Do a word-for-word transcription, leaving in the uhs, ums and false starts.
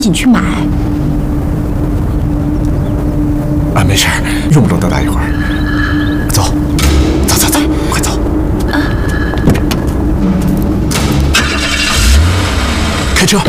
紧去买。 啊，没事，用不着多大一会儿。走，走走走，快走！啊！开车。